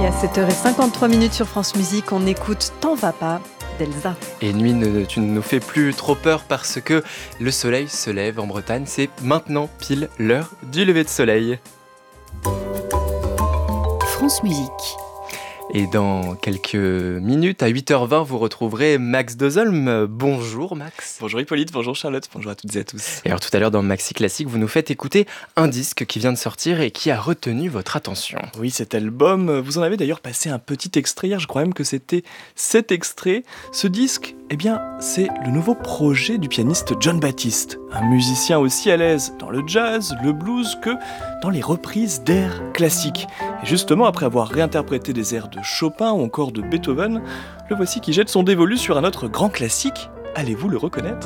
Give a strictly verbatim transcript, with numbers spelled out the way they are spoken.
Et à sept heures cinquante-trois minutes sur France Musique, on écoute T'en vas pas d'Elsa. Et nuit, ne, tu ne nous fais plus trop peur parce que le soleil se lève en Bretagne. C'est maintenant pile l'heure du lever de soleil. France Musique. Et dans quelques minutes, à huit heures vingt, vous retrouverez Max Dozolm. Bonjour Max. Bonjour Hippolyte, bonjour Charlotte, bonjour à toutes et à tous. Et alors tout à l'heure dans Maxi Classique, vous nous faites écouter un disque qui vient de sortir et qui a retenu votre attention. Oui, cet album, vous en avez d'ailleurs passé un petit extrait hier, je crois même que c'était cet extrait. Ce disque, eh bien, c'est le nouveau projet du pianiste John Baptiste, un musicien aussi à l'aise dans le jazz, le blues que dans les reprises d'airs classiques. Et justement, après avoir réinterprété des airs de Chopin ou encore de Beethoven, le voici qui jette son dévolu sur un autre grand classique. Allez-vous le reconnaître ?